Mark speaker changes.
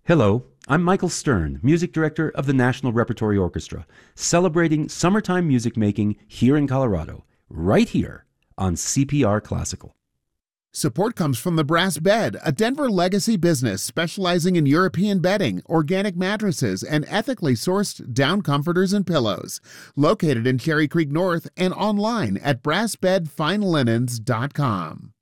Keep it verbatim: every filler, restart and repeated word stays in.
Speaker 1: Hello, I'm Michael Stern, Music Director of the National Repertory Orchestra, celebrating summertime music making here in Colorado, right here on C P R Classical.
Speaker 2: Support comes from the Brass Bed, a Denver legacy business specializing in European bedding, organic mattresses, and ethically sourced down comforters and pillows. Located in Cherry Creek North and online at brass bed fine linens dot com.